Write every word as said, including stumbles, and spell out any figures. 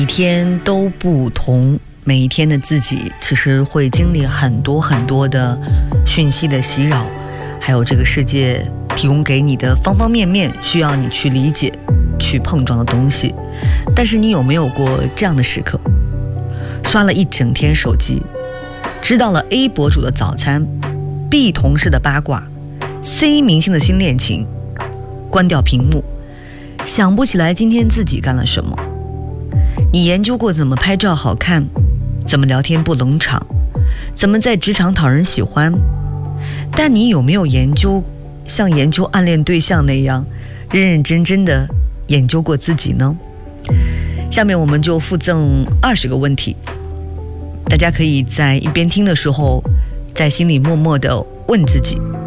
每天都不同，每一天的自己其实会经历很多很多的讯息的袭扰，还有这个世界提供给你的方方面面需要你去理解去碰撞的东西。但是你有没有过这样的时刻，刷了一整天手机，知道了 A 博主的早餐， B 同事的八卦， C 明星的新恋情，关掉屏幕，想不起来今天自己干了什么。你研究过怎么拍照好看，怎么聊天不冷场，怎么在职场讨人喜欢，但你有没有研究像研究暗恋对象那样认认真真的研究过自己呢？下面我们就附赠二十个问题，大家可以在一边听的时候在心里默默地问自己，